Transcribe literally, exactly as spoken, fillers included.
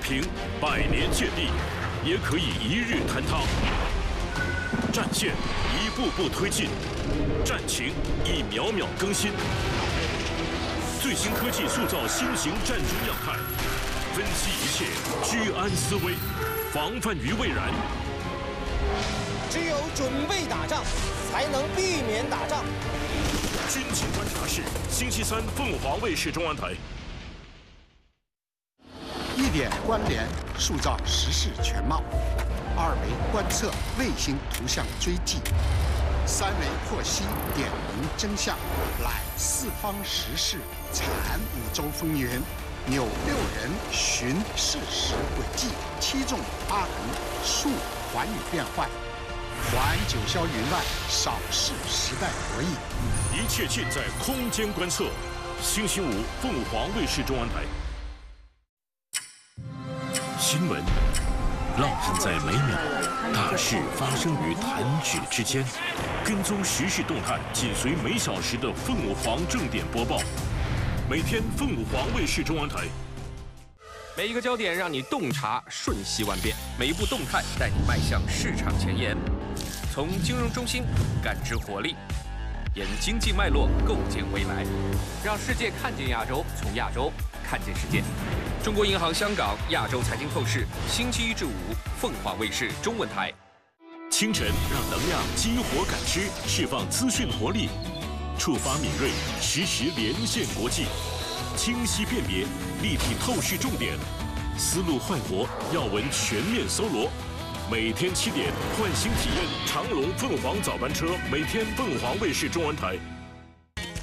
平，百年建立，也可以一日坍塌。战线一步步推进，战情一秒秒更新。最新科技塑造新型战争样态，分析一切，居安思危，防范于未然。 只有准备打仗，才能避免打仗。 军情观察室，星期三凤凰卫视中文台。 一点关联，塑造时事全貌；二维观测，卫星图像追迹；三维剖析，点明真相。揽四方时事，产五洲风云。扭六人，寻事实轨迹；七纵八横，述寰宇变幻。环九霄云外，扫视时代博弈。 一切尽在空间观测。星期五，凤凰卫视中文台。新闻烙印在每秒，大事发生于弹指之间。跟踪时事动态，紧随每小时的凤凰正点播报。每天凤凰卫视中文台。 每一个焦点让你洞察瞬息万变，每一步动态带你迈向市场前沿。从金融中心感知活力，沿经济脉络构建未来，让世界看见亚洲，从亚洲看见世界。中国银行香港亚洲财经透视，星期一至五，凤凰卫视中文台。 清晨让能量激活感知，释放资讯活力，触发敏锐，实时连线国际，清晰辨别，立体透视重点，思路焕活，要闻全面搜罗。每天七点，唤醒体验长龙凤凰早班车，每天凤凰卫视中文台。